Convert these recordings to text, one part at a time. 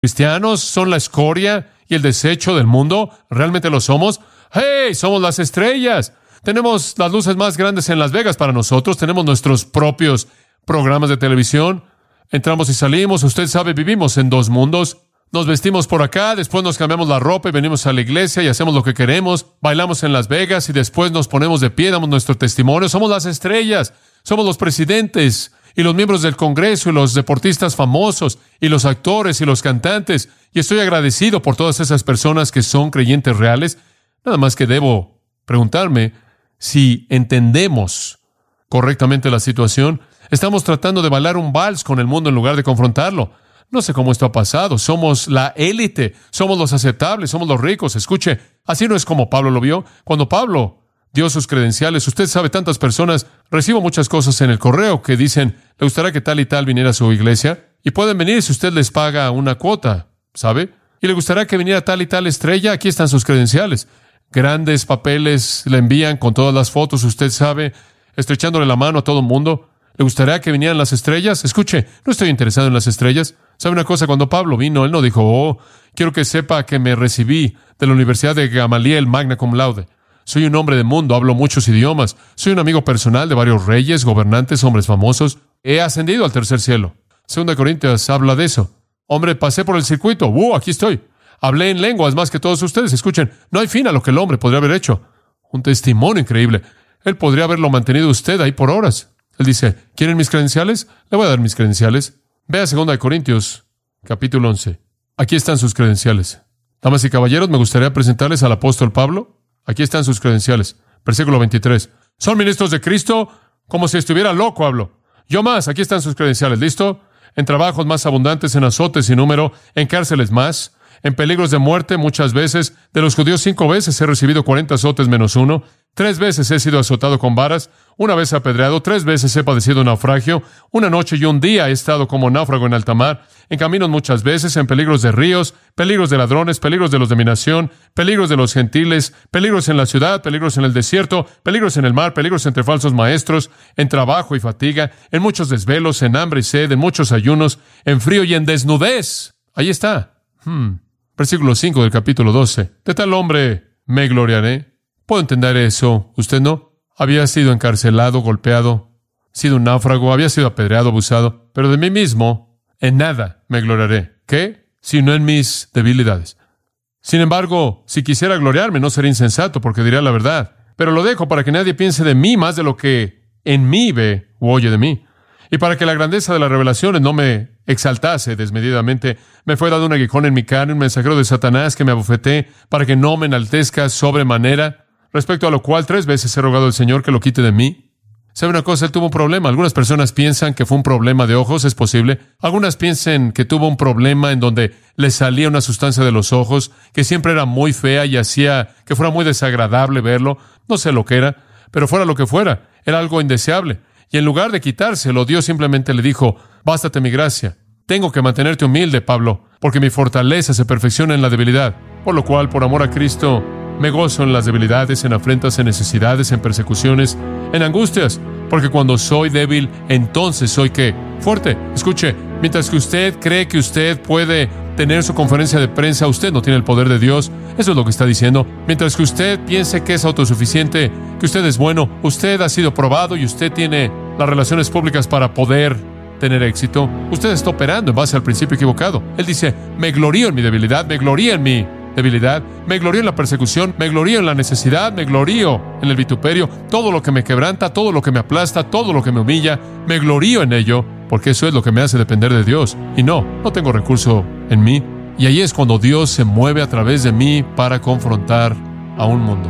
cristianos son la escoria y el desecho del mundo. ¿Realmente lo somos? ¡Hey! Somos las estrellas. Tenemos las luces más grandes en Las Vegas para nosotros. Tenemos nuestros propios programas de televisión. Entramos y salimos. Usted sabe, vivimos en dos mundos. Nos vestimos por acá, después nos cambiamos la ropa y venimos a la iglesia y hacemos lo que queremos. Bailamos en Las Vegas y después nos ponemos de pie, damos nuestro testimonio. Somos las estrellas. Somos los presidentes y los miembros del Congreso y los deportistas famosos y los actores y los cantantes. Y estoy agradecido por todas esas personas que son creyentes reales. Nada más que debo preguntarme si entendemos correctamente la situación. Estamos tratando de bailar un vals con el mundo en lugar de confrontarlo. No sé cómo esto ha pasado. Somos la élite, somos los aceptables, somos los ricos. Escuche, así no es como Pablo lo vio. Cuando Pablo dio sus credenciales, usted sabe, tantas personas, recibo muchas cosas en el correo que dicen, le gustaría que tal y tal viniera a su iglesia, y pueden venir si usted les paga una cuota, ¿sabe? Y le gustaría que viniera tal y tal estrella, aquí están sus credenciales. Grandes papeles le envían con todas las fotos, usted sabe, estrechándole la mano a todo el mundo. ¿Le gustaría que vinieran las estrellas? Escuche, no estoy interesado en las estrellas. ¿Sabe una cosa? Cuando Pablo vino, él no dijo, quiero que sepa que me recibí de la Universidad de Gamaliel, magna cum laude. Soy un hombre de mundo, hablo muchos idiomas. Soy un amigo personal de varios reyes, gobernantes, hombres famosos. He ascendido al tercer cielo. 2 Corintios habla de eso. Hombre, pasé por el circuito. Aquí estoy. Hablé en lenguas más que todos ustedes. Escuchen, no hay fin a lo que el hombre podría haber hecho. Un testimonio increíble. Él podría haberlo mantenido usted ahí por horas. Él dice, ¿quieren mis credenciales? Le voy a dar mis credenciales. Vea 2 Corintios, capítulo 11. Aquí están sus credenciales. Damas y caballeros, me gustaría presentarles al apóstol Pablo. Aquí están sus credenciales. Versículo 23. Son ministros de Cristo como si estuviera loco, hablo. Yo más, aquí están sus credenciales. ¿Listo? En trabajos más abundantes, en azotes sin número, en cárceles más, en peligros de muerte muchas veces. De los judíos 5 veces he recibido 40 azotes menos 1. 3 veces he sido azotado con varas, 1 vez apedreado, 3 veces he padecido naufragio, 1 noche y un día he estado como náufrago en alta mar, en caminos muchas veces, en peligros de ríos, peligros de ladrones, peligros de los de mi nación, peligros de los gentiles, peligros en la ciudad, peligros en el desierto, peligros en el mar, peligros entre falsos maestros, en trabajo y fatiga, en muchos desvelos, en hambre y sed, en muchos ayunos, en frío y en desnudez. Ahí está. Versículo 5 del capítulo 12. De tal hombre me gloriaré. ¿Puedo entender eso? ¿Usted no? Había sido encarcelado, golpeado, sido un náufrago, había sido apedreado, abusado, pero de mí mismo en nada me gloriaré. ¿Qué? Sino en mis debilidades. Sin embargo, si quisiera gloriarme, no sería insensato, porque diría la verdad. Pero lo dejo para que nadie piense de mí más de lo que en mí ve o oye de mí. Y para que la grandeza de las revelaciones no me exaltase desmedidamente, me fue dado un aguijón en mi carne, un mensajero de Satanás que me abofeté, para que no me enaltezca sobremanera. Respecto a lo cual 3 veces he rogado al Señor que lo quite de mí. ¿Sabe una cosa? Él tuvo un problema. Algunas personas piensan que fue un problema de ojos, es posible. Algunas piensan que tuvo un problema en donde le salía una sustancia de los ojos, que siempre era muy fea y hacía que fuera muy desagradable verlo. No sé lo que era, pero fuera lo que fuera, era algo indeseable. Y en lugar de quitárselo, Dios simplemente le dijo, bástate mi gracia. Tengo que mantenerte humilde, Pablo, porque mi fortaleza se perfecciona en la debilidad. Por lo cual, por amor a Cristo, me gozo en las debilidades, en afrentas, en necesidades, en persecuciones, en angustias, porque cuando soy débil, entonces soy ¿qué? Fuerte. Escuche, mientras que usted cree que usted puede tener su conferencia de prensa, usted no tiene el poder de Dios. Eso es lo que está diciendo. Mientras que usted piense que es autosuficiente, que usted es bueno, usted ha sido probado y usted tiene las relaciones públicas para poder tener éxito, usted está operando en base al principio equivocado. Él dice, me glorío en mi debilidad, me glorío en mi debilidad, me glorío en la persecución, me glorío en la necesidad, me glorío en el vituperio, todo lo que me quebranta, todo lo que me aplasta, todo lo que me humilla, me glorío en ello, porque eso es lo que me hace depender de Dios. Y no tengo recurso en mí. Y ahí es cuando Dios se mueve a través de mí para confrontar a un mundo.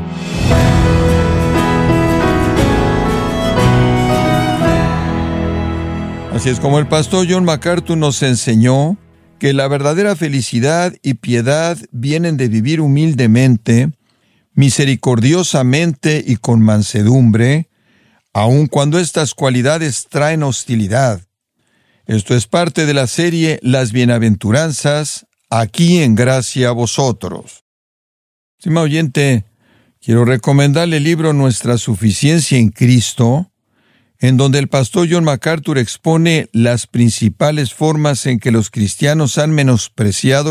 Así es como el pastor John MacArthur nos enseñó que la verdadera felicidad y piedad vienen de vivir humildemente, misericordiosamente y con mansedumbre, aun cuando estas cualidades traen hostilidad. Esto es parte de la serie Las Bienaventuranzas, aquí en Gracia a Vosotros. Estimado oyente, quiero recomendarle el libro Nuestra Suficiencia en Cristo. en donde el pastor John MacArthur expone las principales formas en que los cristianos han menospreciado